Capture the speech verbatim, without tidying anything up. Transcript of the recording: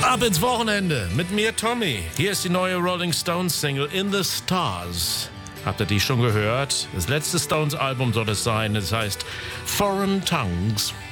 Ab ins Wochenende mit mir, Tommy. Hier ist die neue Rolling Stones Single In the Stars. Habt ihr die schon gehört? Das letzte Stones Album soll es sein. Es heißt Foreign Tongues.